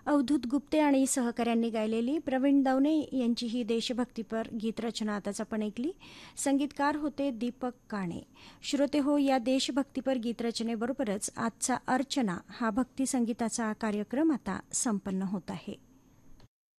अवधूत गुप्ते आणि सहकाऱ्यांनी गायलेली प्रवीण दवणे यांची ही देशभक्तीपर गीतरचना आताच आपण ऐकली. संगीतकार होते दीपक काणे. श्रोते हो, या देशभक्तीपर गीतरचनेबरोबरच आजचा अर्चना हा भक्ती संगीताचा कार्यक्रम आता संपन्न होत आहे.